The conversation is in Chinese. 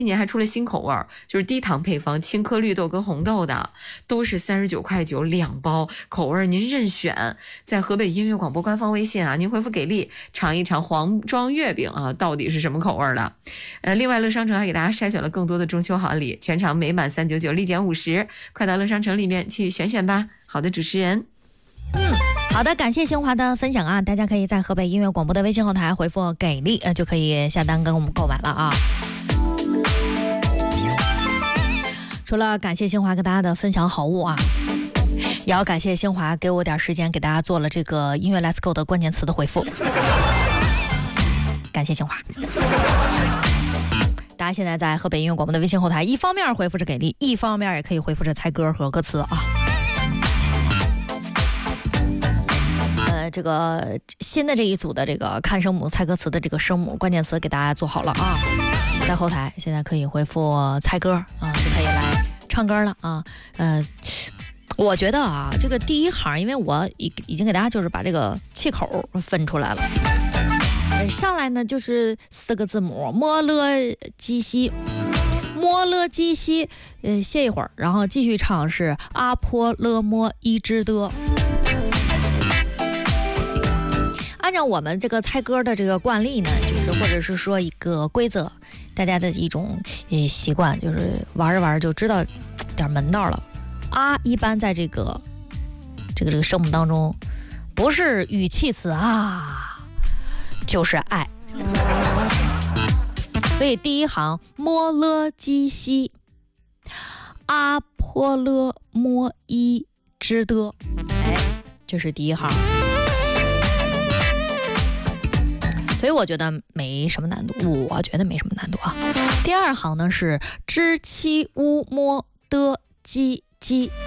今年还出了新口味，就是低糖配方，青稞绿豆跟红豆的，都是39.9块2包，口味您任选。在河北音乐广播官方微信啊，您回复给力，尝一尝黄庄月饼啊，到底是什么口味的？另外乐商城还给大家筛选了更多的中秋好礼，全场每满399立减50，快到乐商城里面去选选吧。好的，主持人。 好的，感谢新华的分享啊！大家可以在河北音乐广播的微信后台回复给力，就可以下单跟我们购买了啊。除了感谢新华给大家的分享好物啊，也要感谢新华给我点时间给大家做了这个音乐 Let's Go 的关键词的回复，感谢新华。大家现在在河北音乐广播的微信后台，一方面回复着给力，一方面也可以回复着猜歌和歌词啊。这个新的这一组的这个看声母猜歌词的这个声母关键词给大家做好了啊，在后台现在可以回复猜歌啊，就可以来唱歌了啊。我觉得啊，这个第一行，因为我已经给大家就是把这个气口分出来了，上来呢就是4个字母摸勒基西，摸勒基西，歇一会儿，然后继续唱是阿坡勒摸伊之的。按照我们这个猜歌的这个惯例呢，就是或者是说一个规则，大家的一种习惯，就是玩着玩着就知道点门道了。啊，一般在这个声母当中，不是语气词啊，就是爱。所以第一行摸勒基西，阿坡勒摸伊之的，这是第一行。所以我觉得没什么难度，啊。第二行呢是知其乌摸的基基，